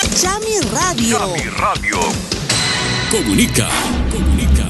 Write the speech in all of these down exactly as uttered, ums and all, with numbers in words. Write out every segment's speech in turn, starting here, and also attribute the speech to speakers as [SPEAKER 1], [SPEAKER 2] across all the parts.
[SPEAKER 1] Chami Radio.
[SPEAKER 2] Chami Radio.
[SPEAKER 3] Comunica, comunica.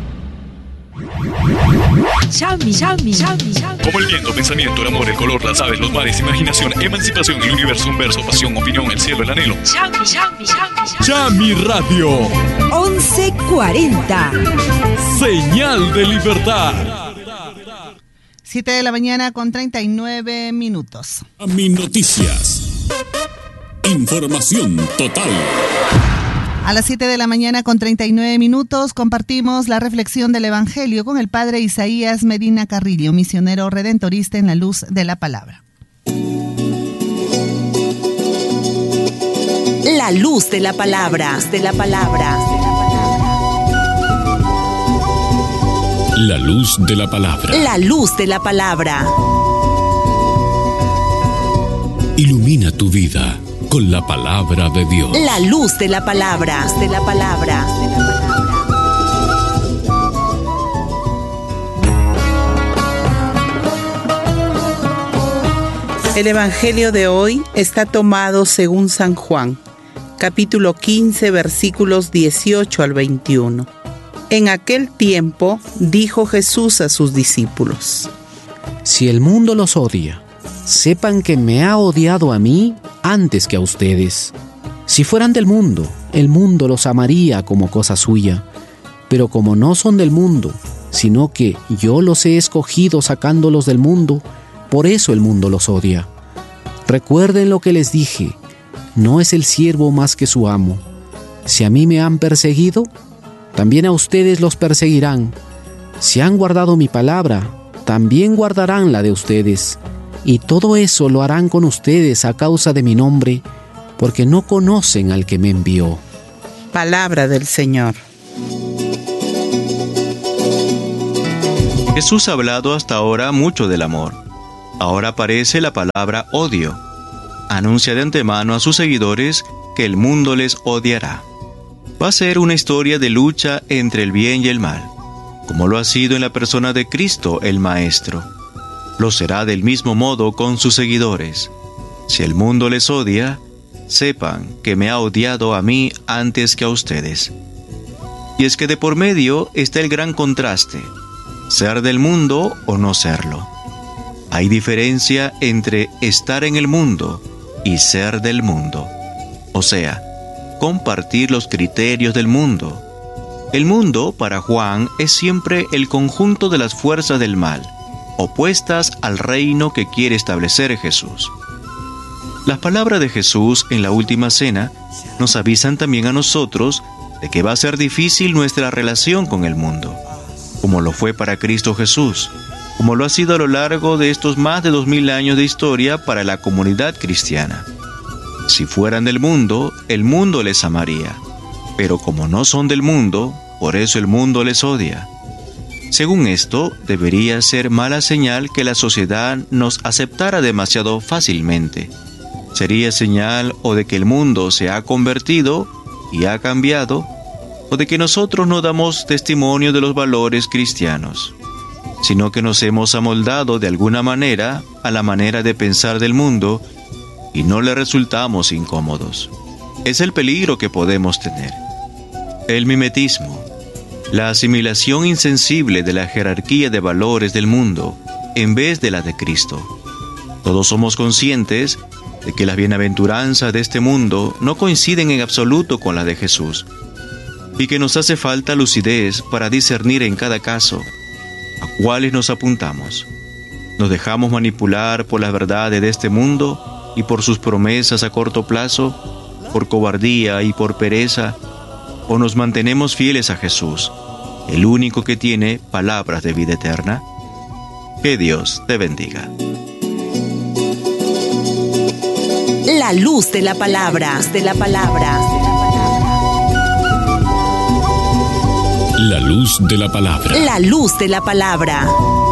[SPEAKER 4] Chami, Chami, Chami, Chami.
[SPEAKER 2] Como el viento, pensamiento, el amor, el color, las aves, los mares, imaginación, emancipación, el universo, un verso, pasión, opinión, el cielo, el anhelo.
[SPEAKER 4] Chami, Chami, Chami,
[SPEAKER 3] Chami Radio.
[SPEAKER 1] once cuarenta.
[SPEAKER 3] Señal de libertad.
[SPEAKER 5] siete de la mañana con treinta y nueve minutos.
[SPEAKER 3] Chami Noticias. Información total.
[SPEAKER 5] A las siete de la mañana con treinta y nueve minutos compartimos la reflexión del Evangelio con el padre Isaías Medina Carrillo, misionero redentorista en la luz de la palabra.
[SPEAKER 1] La luz de la palabra, de la palabra.
[SPEAKER 3] La luz de la palabra.
[SPEAKER 1] La luz de la palabra.
[SPEAKER 3] Ilumina tu vida con la palabra de Dios.
[SPEAKER 1] La luz de la palabra, de la palabra.
[SPEAKER 6] El Evangelio de hoy está tomado según San Juan, capítulo quince, versículos dieciocho al veintiuno. En aquel tiempo dijo Jesús a sus discípulos:
[SPEAKER 7] Si el mundo los odia, sepan que me ha odiado a mí antes que a ustedes. Si fueran del mundo, el mundo los amaría como cosa suya. Pero como no son del mundo, sino que yo los he escogido sacándolos del mundo, por eso el mundo los odia. Recuerden lo que les dije: no es el siervo más que su amo. Si a mí me han perseguido, también a ustedes los perseguirán. Si han guardado mi palabra, también guardarán la de ustedes. Y todo eso lo harán con ustedes a causa de mi nombre, porque no conocen al que me envió.
[SPEAKER 6] Palabra del Señor.
[SPEAKER 8] Jesús ha hablado hasta ahora mucho del amor. Ahora aparece la palabra odio. Anuncia de antemano a sus seguidores que el mundo les odiará. Va a ser una historia de lucha entre el bien y el mal, como lo ha sido en la persona de Cristo el Maestro. Lo será del mismo modo con sus seguidores. Si el mundo les odia, sepan que me ha odiado a mí antes que a ustedes. Y es que de por medio está el gran contraste: ser del mundo o no serlo. Hay diferencia entre estar en el mundo y ser del mundo. O sea, compartir los criterios del mundo. El mundo, para Juan, es siempre el conjunto de las fuerzas del mal, opuestas al reino que quiere establecer Jesús. Las palabras de Jesús en la última cena nos avisan también a nosotros de que va a ser difícil nuestra relación con el mundo, como lo fue para Cristo Jesús, como lo ha sido a lo largo de estos más de dos mil años de historia para la comunidad cristiana. Si fueran del mundo, el mundo les amaría, pero como no son del mundo, por eso el mundo les odia. Según esto, debería ser mala señal que la sociedad nos aceptara demasiado fácilmente. Sería señal o de que el mundo se ha convertido y ha cambiado, o de que nosotros no damos testimonio de los valores cristianos, sino que nos hemos amoldado de alguna manera a la manera de pensar del mundo y no le resultamos incómodos. Es el peligro que podemos tener. El mimetismo. La asimilación insensible de la jerarquía de valores del mundo en vez de la de Cristo. Todos somos conscientes de que las bienaventuranzas de este mundo no coinciden en absoluto con las de Jesús, y que nos hace falta lucidez para discernir en cada caso a cuáles nos apuntamos. ¿Nos dejamos manipular por las verdades de este mundo y por sus promesas a corto plazo, por cobardía y por pereza? ¿O nos mantenemos fieles a Jesús, el único que tiene palabras de vida eterna? Que Dios te bendiga.
[SPEAKER 1] La luz de la palabra, de la palabra.
[SPEAKER 3] La luz de la palabra.
[SPEAKER 1] La luz de la palabra.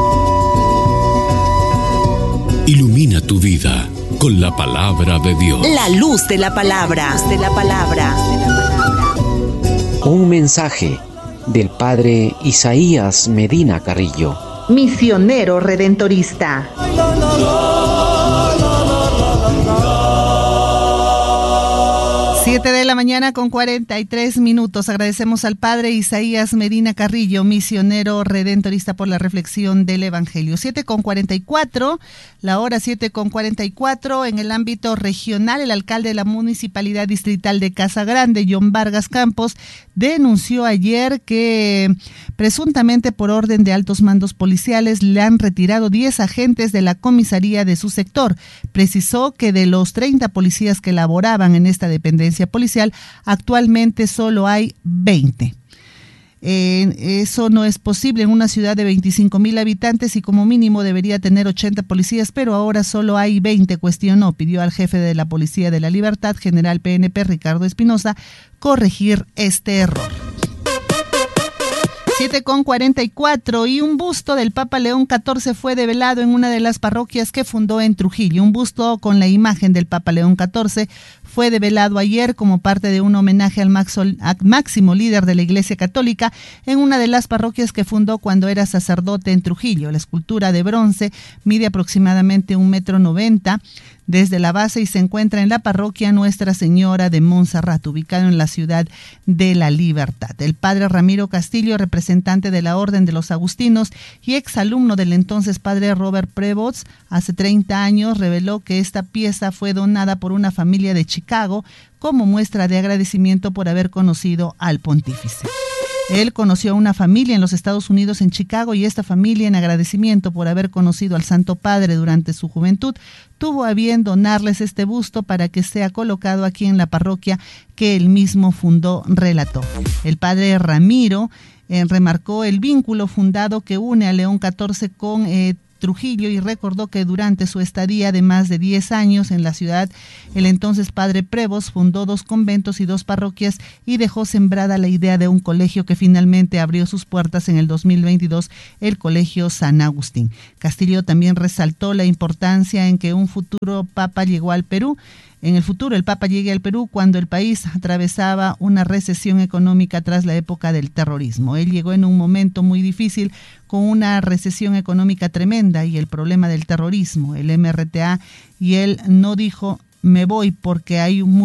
[SPEAKER 3] Ilumina tu vida con la palabra de Dios.
[SPEAKER 1] La luz de la palabra, de la palabra.
[SPEAKER 7] Un mensaje del padre Isaías Medina Carrillo,
[SPEAKER 5] Misionero redentorista. siete de la mañana con cuarenta y tres minutos. Agradecemos al padre Isaías Medina Carrillo, misionero redentorista, por la reflexión del Evangelio. siete con cuarenta y cuatro, la hora siete con cuarenta y cuatro. En el ámbito regional, el alcalde de la Municipalidad Distrital de Casa Grande, John Vargas Campos, denunció ayer que presuntamente por orden de altos mandos policiales le han retirado diez agentes de la comisaría de su sector. Precisó que de los treinta policías que laboraban en esta dependencia policial, actualmente solo hay veinte. Eh, eso no es posible en una ciudad de veinticinco mil habitantes y como mínimo debería tener ochenta policías, pero ahora solo hay veinte, cuestionó. Pidió al jefe de la Policía de la Libertad, general P N P Ricardo Espinosa, corregir este error. siete con cuarenta y cuatro, y un busto del Papa León catorce fue develado en una de las parroquias que fundó en Trujillo. Un busto con la imagen del Papa León catorce fue develado ayer como parte de un homenaje al máximo líder de la Iglesia Católica en una de las parroquias que fundó cuando era sacerdote en Trujillo. La escultura de bronce mide aproximadamente un metro noventa desde la base y se encuentra en la parroquia Nuestra Señora de Montserrat, ubicado en la ciudad de La Libertad. El padre Ramiro Castillo, representante de la Orden de los Agustinos y exalumno del entonces padre Robert Prevost, hace treinta años reveló que esta pieza fue donada por una familia de Chicago como muestra de agradecimiento por haber conocido al pontífice. Él conoció a una familia en los Estados Unidos, en Chicago, y esta familia, en agradecimiento por haber conocido al Santo Padre durante su juventud, tuvo a bien donarles este busto para que sea colocado aquí en la parroquia que él mismo fundó, relató. El padre Ramiro eh, remarcó el vínculo fundado que une a León catorce con eh, Trujillo y recordó que durante su estadía de más de diez años en la ciudad, el entonces padre Prevost fundó dos conventos y dos parroquias y dejó sembrada la idea de un colegio que finalmente abrió sus puertas en el dos mil veintidós, el Colegio San Agustín. Castillo también resaltó la importancia en que un futuro papa llegó al Perú. En el futuro, el Papa llegue al Perú cuando el país atravesaba una recesión económica tras la época del terrorismo. Él llegó en un momento muy difícil, con una recesión económica tremenda y el problema del terrorismo, el M R T A, y él no dijo, me voy porque hay un